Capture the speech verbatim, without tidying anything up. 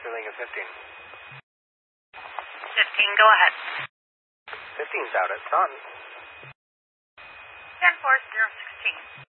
Sterling at fifteen. fifteen, go ahead. fifteen's out at Taunton. ten four zero sixteen.